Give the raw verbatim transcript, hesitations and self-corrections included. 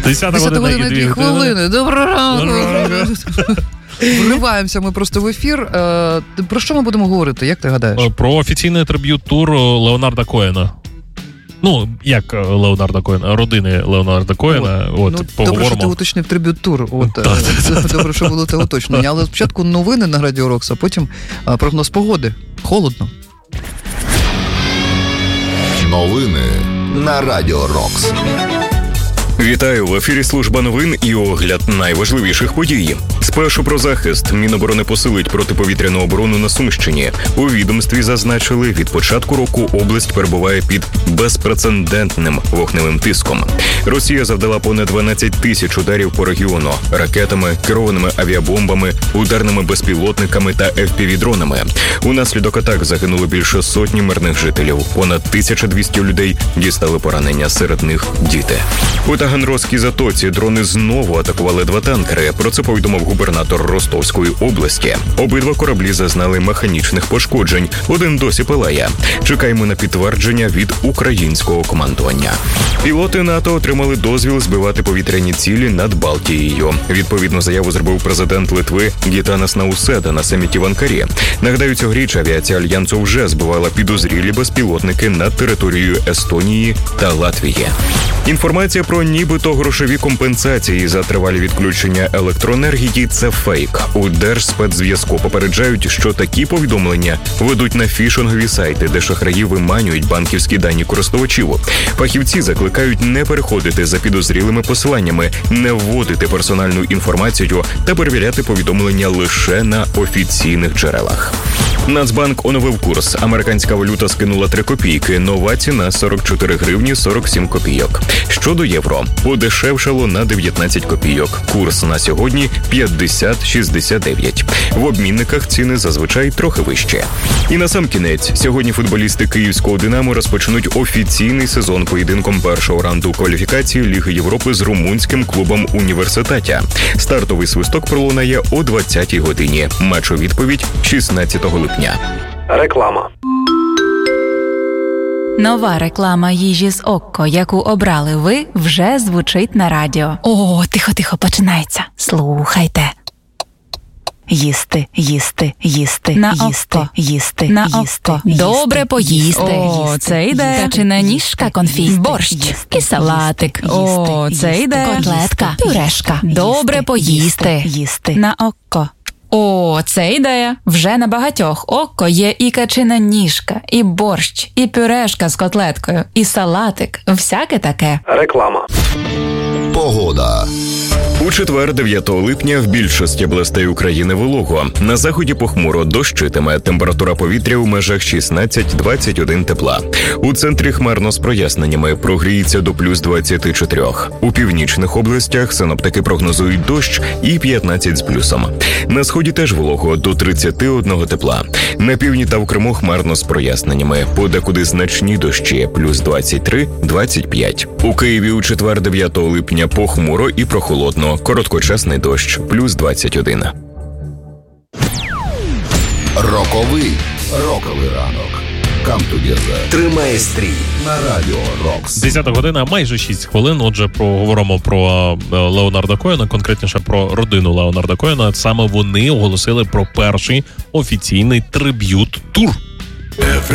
Десята година і дві хвилини. Доброго ранку. Вриваємося ми просто в ефір. Про що ми будемо говорити, як ти гадаєш? Про офіційний триб'ют-тур Леонарда Коена. Ну, як Леонарда Коена, родини Леонарда Коена. От, от, ну, поговоримо. Добре, що ти уточнив триб'ют-тур. От, добре, що було те уточнення. Але спочатку новини на Радіо Рокс, а потім прогноз погоди. Холодно. Новини на Радіо Рокс. Вітаю, в ефірі служба новин і огляд найважливіших подій. Спершу про захист. Міноборони посилить протиповітряну оборону на Сумщині. У відомстві зазначили, від початку року область перебуває під безпрецедентним вогневим тиском. Росія завдала понад дванадцять тисяч ударів по регіону ракетами, керованими авіабомбами, ударними безпілотниками та еф пі ві-дронами. Унаслідок атак загинуло більше сотні мирних жителів. Понад тисяча двісті людей дістали поранення, серед них діти. У Таганрозькій затоці дрони знову атакували два танкери. Про це повідомив губернатор Ростовської області. Обидва кораблі зазнали механічних пошкоджень. Один досі палає. Чекаємо на підтвердження від українського командування. Пілоти НАТО отримали дозвіл збивати повітряні цілі над Балтією. Відповідну заяву зробив президент Литви Гітанас Науседа на саміті в Анкарі. Нагадаю, цьогоріч авіація Альянсу вже збивала підозрілі безпілотники над територією Естонії та Латвії. Інформація про нібито грошові компенсації за тривалі відключення електроенергії – це фейк. У Держспецзв'язку попереджають, що такі повідомлення ведуть на фішингові сайти, де шахраї виманюють банківські дані користувачів. Фахівці закликають не переходити за підозрілими посиланнями, не вводити персональну інформацію та перевіряти повідомлення лише на офіційних джерелах. Нацбанк оновив курс. Американська валюта скинула три копійки. Нова ціна – сорок чотири гривні сорок сім копійок. Щодо євро, подешевшало на дев'ятнадцять копійок. Курс на сьогодні – п'ятдесят шістдесят дев'ять. В обмінниках ціни зазвичай трохи вище. І насамкінець, сьогодні футболісти київського «Динамо» розпочнуть офіційний сезон поєдинком першого раунду кваліфікації Ліги Європи з румунським клубом «Університетя». Стартовий свисток пролунає о двадцятій годині. Матч у відповідь – шістнадцятого липня. Реклама. Нова реклама їжі з Окко, яку обрали ви, вже звучить на радіо. О, тихо-тихо, починається. Слухайте. Їсти, їсти, їсти, на їсти, око. їсти, на їсти, око. Їсти, добре поїсти. О, їсти, це йде. Качана ніжка, конфіт, борщ їсти, і салатик. Їсти, О, це їсти, йде. Котлетка, пюрешка. Добре їсти, поїсти. Їсти, на око. О, це ідея. Вже на багатьох Окко є і качина ніжка, і борщ, і пюрешка з котлеткою, і салатик. Всяке таке. Реклама. Погода. У четвер, дев'ятого липня, в більшості областей України волого. На заході похмуро, дощитиме. Температура повітря у межах шістнадцять двадцять один тепла. У центрі хмарно з проясненнями, прогріється до плюс двадцять чотири. У північних областях синоптики прогнозують дощ і п'ятнадцять з плюсом. На сході теж волого, до тридцять один тепла. На півдні та в Криму хмарно з проясненнями, подекуди значні дощі, плюс двадцять три двадцять п'ять. У Києві у четвер, дев'ятого липня, похмуро і прохолодно. Короткочасний дощ, плюс двадцять один. Роковий. Роковий ранок. Come together. Тримай стрій На Радіо Рокс. Десята година, майже шість хвилин. Отже, поговоримо про Леонарда Коена, конкретніше про родину Леонарда Коена. Саме вони оголосили про перший офіційний триб'ют-тур.